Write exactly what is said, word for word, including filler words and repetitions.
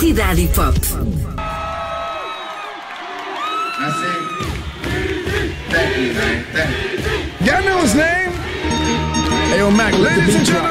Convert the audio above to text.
Cidade Hip Hop. Y'all know his name? Hey, yo, Mac, let the beat drop.